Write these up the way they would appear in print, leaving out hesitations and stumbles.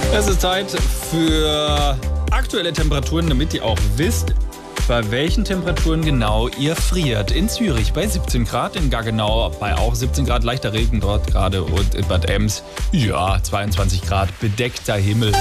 Es ist Zeit für aktuelle Temperaturen, damit ihr auch wisst, bei welchen Temperaturen genau ihr friert. In Zürich bei 17 Grad, in Gaggenau bei auch 17 Grad, leichter Regen dort gerade und in Bad Ems, ja, 22 Grad, bedeckter Himmel.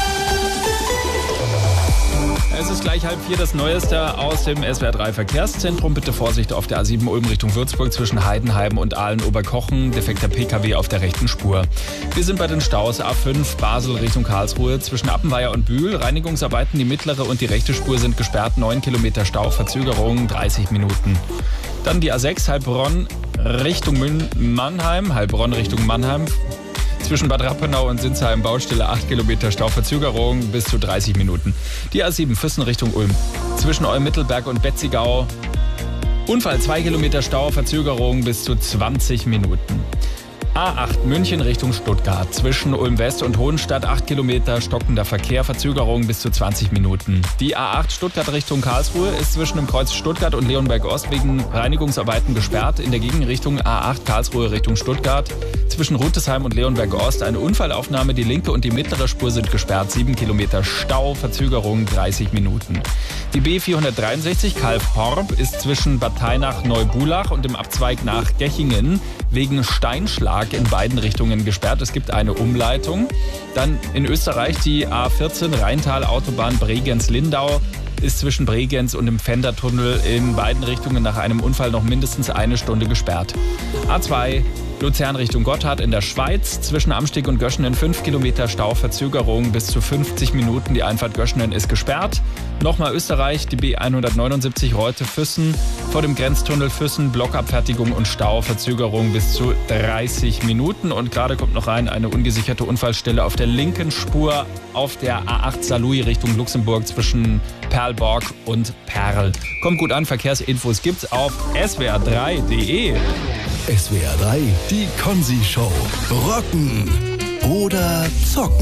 Es ist gleich 3:30 das Neueste aus dem SWR 3 Verkehrszentrum. Bitte Vorsicht auf der A7 Ulm Richtung Würzburg zwischen Heidenheim und Aalen-Oberkochen. Defekter PKW auf der rechten Spur. Wir sind bei den Staus A5 Basel Richtung Karlsruhe zwischen Appenweier und Bühl. Reinigungsarbeiten, die mittlere und die rechte Spur sind gesperrt. 9 Kilometer Stau, Verzögerung 30 Minuten. Dann die A6 Heilbronn Richtung Mannheim. Heilbronn Richtung Mannheim. Zwischen Bad Rappenau und Sinsheim Baustelle 8 Kilometer Stauverzögerung bis zu 30 Minuten. Die A7 Füssen Richtung Ulm. Zwischen Olm-Mittelberg und Betzigau. Unfall 2 Kilometer Stauverzögerung bis zu 20 Minuten. A8 München Richtung Stuttgart. Zwischen Ulm-West und Hohenstadt 8 Kilometer stockender Verkehr, Verzögerung bis zu 20 Minuten. Die A8 Stuttgart Richtung Karlsruhe ist zwischen dem Kreuz Stuttgart und Leonberg-Ost wegen Reinigungsarbeiten gesperrt. In der Gegenrichtung A8 Karlsruhe Richtung Stuttgart. Zwischen Rütesheim und Leonberg-Ost eine Unfallaufnahme. Die linke und die mittlere Spur sind gesperrt. 7 Kilometer Stau, Verzögerung 30 Minuten. Die B463 Kalf-Horb ist zwischen Bad Tainach-Neubulach und dem Abzweig nach Gechingen wegen Steinschlag in beiden Richtungen gesperrt. Es gibt eine Umleitung. Dann in Österreich die A14 Rheintal-Autobahn Bregenz-Lindau ist zwischen Bregenz und dem Pfändertunnel in beiden Richtungen nach einem Unfall noch mindestens eine Stunde gesperrt. A2 Luzern Richtung Gotthard in der Schweiz. Zwischen Amsteg und Göschenen 5 Kilometer Stauverzögerung bis zu 50 Minuten. Die Einfahrt Göschenen ist gesperrt. Nochmal Österreich, die B179 Reute-Füssen. Vor dem Grenztunnel Füssen, Blockabfertigung und Stauverzögerung bis zu 30 Minuten. Und gerade kommt noch rein eine ungesicherte Unfallstelle auf der linken Spur auf der A8 Saarlouis Richtung Luxemburg zwischen Perlborg und Perl. Kommt gut an, Verkehrsinfos gibt's auf swr3.de. SWR 3, die Konzi-Show. Rocken oder zocken?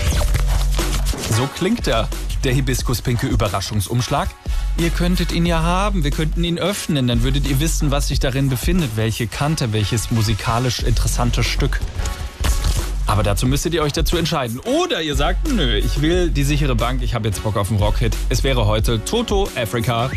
So klingt der Hibiskus-pinke Überraschungsumschlag. Ihr könntet ihn ja haben, wir könnten ihn öffnen, dann würdet ihr wissen, was sich darin befindet, welche Kante, welches musikalisch interessantes Stück. Aber dazu müsstet ihr euch dazu entscheiden. Oder ihr sagt, nö, ich will die sichere Bank, ich habe jetzt Bock auf einen Rockhit. Es wäre heute Toto Africa.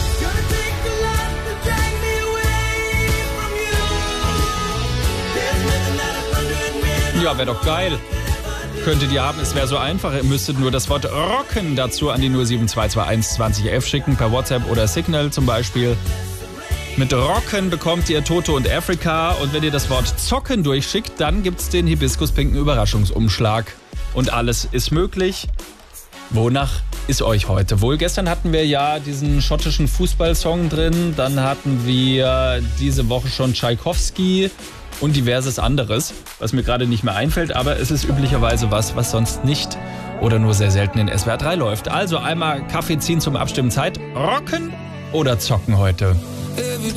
Ja, wäre doch geil. Könntet ihr haben, es wäre so einfach. Ihr müsstet nur das Wort Rocken dazu an die 07221 2011 schicken, per WhatsApp oder Signal zum Beispiel. Mit Rocken bekommt ihr Toto und Africa. Und wenn ihr das Wort Zocken durchschickt, dann gibt's den Hibiskus-pinken Überraschungsumschlag. Und alles ist möglich. Wonach ist euch heute wohl? Gestern hatten wir ja diesen schottischen Fußballsong drin. Dann hatten wir diese Woche schon Tschaikowski und diverses anderes, was mir gerade nicht mehr einfällt. Aber es ist üblicherweise was sonst nicht oder nur sehr selten in SWR 3 läuft. Also einmal Kaffee ziehen zum Abstimmen Zeit. Rocken oder zocken heute?